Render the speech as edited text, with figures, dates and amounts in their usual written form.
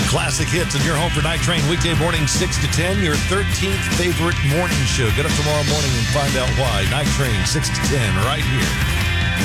Classic hits in your home for Night Train weekday morning 6 to 10, your 13th favorite morning show. Get up tomorrow morning and find out why. Night Train 6 to 10 right here